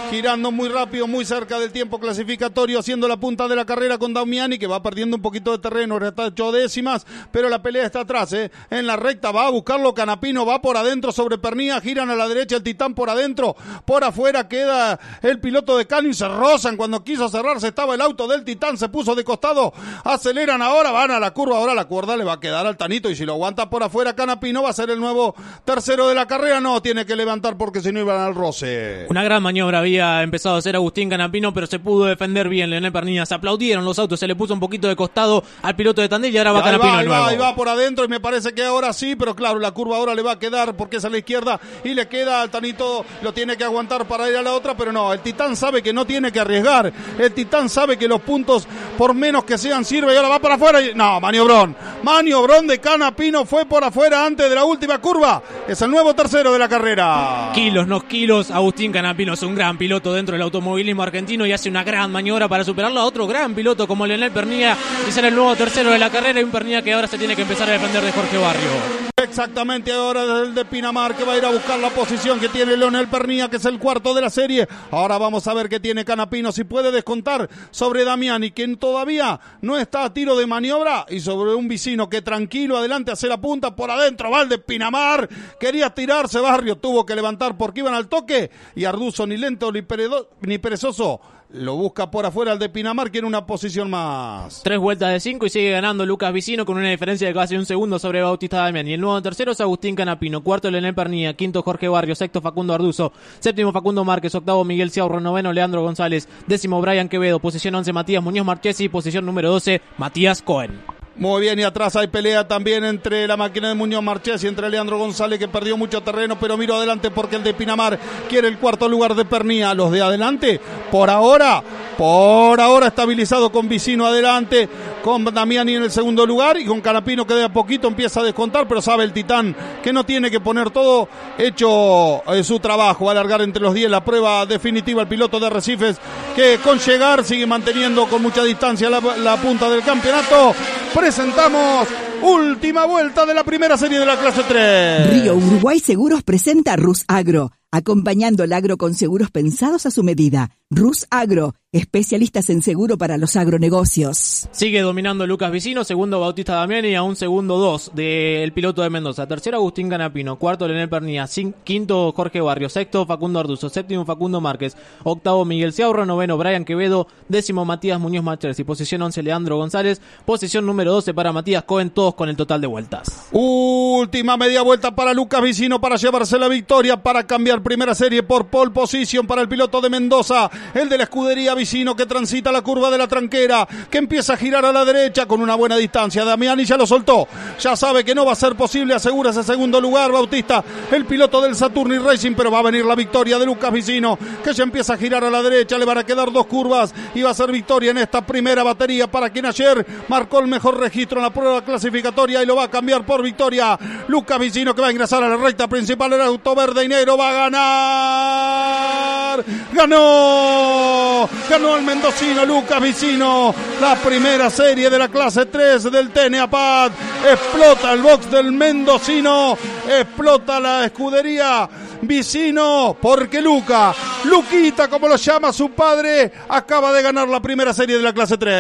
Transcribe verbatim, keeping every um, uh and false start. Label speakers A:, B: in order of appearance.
A: girando muy rápido, muy cerca del tiempo clasificatorio, haciendo la punta de la carrera con Damiani, que va perdiendo un poquito de terreno, está ocho décimas, pero la pelea está atrás, ¿eh? En la recta va a buscarlo Canapino, va por adentro sobre Pernía, giran a la derecha el Titán por adentro, por afuera queda el piloto de Cano y se rozan cuando quiso cerrarse, estaba el auto del Titán, se puso de costado, aceleran ahora, van a la curva, ahora la cuerda le va a quedar al Tanito y si lo aguanta por afuera Canapino va a ser el nuevo tercero de la carrera, no, tiene que levantar porque si no iban al roce.
B: Una gran maniobra había empezado a hacer Agustín Canapino, pero se pudo defender bien Leonel Pernía, se aplaudieron los autos, se le puso un poquito de costado al piloto de Tandil y ahora va Canapino
A: va,
B: de nuevo.
A: Va, y va por adentro y me parece que ahora sí, pero claro, la curva ahora le va a quedar porque es a la izquierda y le queda al Tanito, lo tiene que aguantar para ir a la otra, pero no, el Titán sabe que no tiene que arriesgar, el Titán sabe que los puntos, por menos que sean, sirve y ahora va para afuera y no, maniobrón, maniobrón de Canapino, fue por afuera antes de la última curva, es el nuevo tercero de la carrera.
B: Kilos, no kilos, Agustín Canapino es un gran piloto dentro del automovilismo argentino y hace una gran maniobra para superarlo a otro gran piloto como Leonel Pernía y ser el nuevo tercero de la carrera y un Pernía que ahora se tiene que empezar a defender de Jorge Barrio.
A: Exactamente, ahora es el de Pinamar que va a ir a buscar la posición que tiene Leonel Pernía, que es el cuarto de la serie. Ahora vamos a ver qué tiene Canapino, si puede descontar sobre Damiani, quien todavía no está a tiro de maniobra, y sobre un Vicino que tranquilo adelante hace la punta, por adentro va el de Pinamar, quería tirarse Barrio, tuvo que levantar porque iban al toque, y Arduzo ni lento ni, peredo, ni perezoso lo busca por afuera el de Pinamar, que en una posición más.
B: Tres vueltas de cinco y sigue ganando Lucas Vicino con una diferencia de casi un segundo sobre Bautista Damiani. El nuevo tercero es Agustín Canapino, cuarto Leonel Pernía, quinto Jorge Barrio, sexto Facundo Arduzo, séptimo Facundo Márquez, octavo Miguel Ciaurro, noveno Leandro González, décimo Brian Quevedo, posición once Matías Muñoz Marchesi, posición número doce Matías Cohen.
A: Muy bien, y atrás hay pelea también entre la máquina de Muñoz Marchés y entre Leandro González, que perdió mucho terreno, pero miro adelante porque el de Pinamar quiere el cuarto lugar de Pernía. Los de adelante, por ahora, por ahora estabilizado con Vicino adelante, con Damiani en el segundo lugar y con Canapino que de a poquito empieza a descontar, pero sabe el Titán que no tiene que poner todo hecho eh, su trabajo, va a alargar entre los diez la prueba definitiva el piloto de Arrecifes, que con llegar sigue manteniendo con mucha distancia la, la punta del campeonato. Presentamos última vuelta de la primera serie de la clase tres.
C: Río Uruguay Seguros presenta Rus Agro, acompañando el agro con seguros pensados a su medida. Rus Agro, especialistas en seguro para los agronegocios.
B: Sigue dominando Lucas Vicino, segundo Bautista Damiani, a un segundo dos del piloto de Mendoza. Tercero Agustín Canapino, cuarto Leonel Pernía, quinto Jorge Barrio, sexto Facundo Arduzo, séptimo Facundo Márquez, octavo Miguel Ciaurro, noveno Brian Quevedo, décimo Matías Muñoz Marchesi, posición once Leandro González, posición número doce para Matías Cohen, todos con el total de vueltas.
A: Última media vuelta para Lucas Vicino para llevarse la victoria, para cambiar primera serie por pole position para el piloto de Mendoza, el de la escudería Vicino, que transita la curva de la tranquera, que empieza a girar a la derecha con una buena distancia. Damiani ya lo soltó, ya sabe que no va a ser posible, asegura ese segundo lugar Bautista, el piloto del Saturni Racing, pero va a venir la victoria de Lucas Vicino, que ya empieza a girar a la derecha, le van a quedar dos curvas y va a ser victoria en esta primera batería para quien ayer marcó el mejor registro en la prueba clasificatoria y lo va a cambiar por victoria. Lucas Vicino, que va a ingresar a la recta principal, el auto verde y negro va a ganar. ¡Ganó! Ganó el mendocino Lucas Vicino la primera serie de la clase tres del T N A P A D. Explota el box del mendocino, explota la escudería Vicino, porque Luca, Luquita como lo llama su padre, acaba de ganar la primera serie de la clase tres.